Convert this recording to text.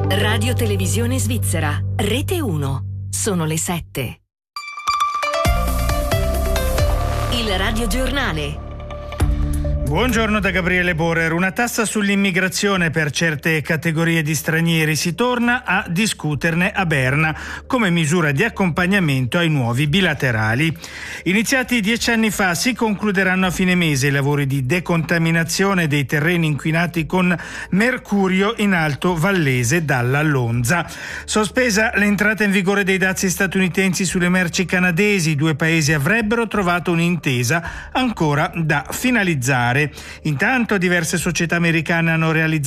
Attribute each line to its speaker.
Speaker 1: Radio Televisione Svizzera, Rete 1. Sono le 7. Il radiogiornale.
Speaker 2: Buongiorno da Gabriele Borer. Una tassa sull'immigrazione per certe categorie di stranieri. Si torna a discuterne a Berna come misura di accompagnamento ai nuovi bilaterali. Iniziati 10 anni fa, si concluderanno a fine mese i lavori di decontaminazione dei terreni inquinati con mercurio in Alto Vallese dalla Lonza. Sospesa l'entrata in vigore dei dazi statunitensi sulle merci canadesi. I due paesi avrebbero trovato un'intesa ancora da finalizzare. Intanto diverse società americane hanno realizzato